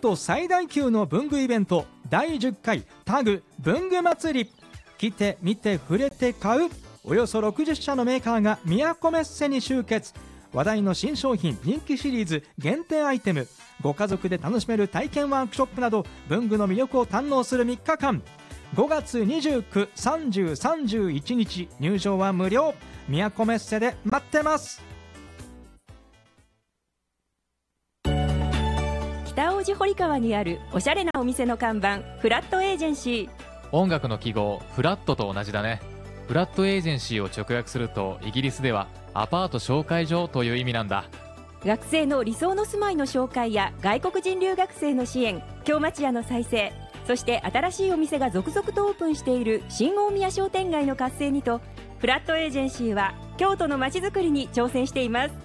都最大級の文具イベント第10回タグ文具祭り。来て見て触れて買う。およそ60社のメーカーが宮古メッセに集結。話題の新商品、人気シリーズ、限定アイテム、ご家族で楽しめる体験ワークショップなど文具の魅力を堪能する3日間。5月29、30、31日入場は無料。宮古メッセで待ってます。 北大路堀川にあるおしゃれなお店の看板、フラットエージェンシー。 音楽の記号フラットと同じだね。フラットエージェンシーを直訳するとイギリスではアパート紹介所という意味なんだ。 学生の理想の住まいの紹介や外国人留学生の支援、京町屋の再生、そして新しいお店が続々とオープンしている新大宮商店街の活性にと、フラットエージェンシーは京都の街づくりに挑戦しています。